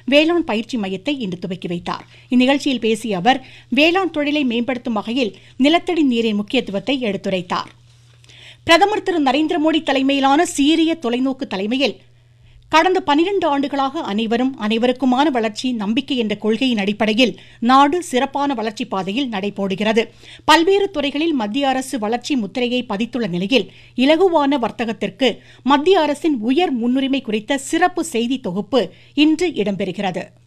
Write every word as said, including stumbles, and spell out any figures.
வேளாண் பயிற்சி மையத்தை இன்று துவக்கி வைத்தார். இந்நிகழ்ச்சியில் பேசிய அவர் வேளாண் தொழிலை மேம்படுத்தும் வகையில் நிலத்தடி நீரின் முக்கியத்துவத்தை எடுத்துரைத்தார். பிரதமர் திரு நரேந்திர மோடி தலைமையிலான சீரிய தொலைநோக்கு தலைமையில் கடந்த பனிரெண்டு ஆண்டுகளாக அனைவரும் அனைவருக்குமான வளர்ச்சி நம்பிக்கை என்ற கொள்கையின் அடிப்படையில் நாடு சிறப்பான வளர்ச்சி பாதையில் நடைபோடுகிறது. பல்வேறு துறைகளில் மத்திய அரசு வளர்ச்சி முத்திரையை பதித்துள்ள நிலையில் இலகுவான வர்த்தகத்திற்கு மத்திய அரசின் உயர் முன்னுரிமை குறித்த சிறப்பு செய்தி தொகுப்பு இன்று இடம்பெறுகிறது.